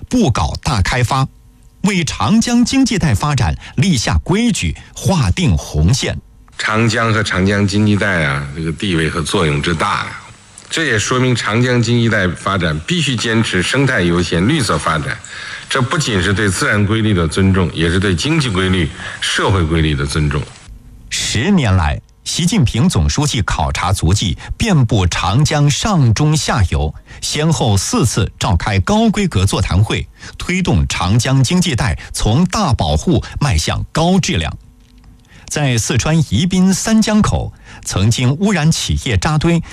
不搞大开发，为长江经济带发展立下规矩，划定红线。 长江和长江经济带这个地位和作用之大这也说明长江经济带发展必须坚持生态优先、绿色发展。这不仅是对自然规律的尊重，也是对经济规律、社会规律的尊重。 10年来，习近平总书记考察足迹遍布长江上中下游，先后4次召开高规格座谈会，推动长江经济带从大保护迈向高质量。在四川宜宾三江口，曾经污染企业扎堆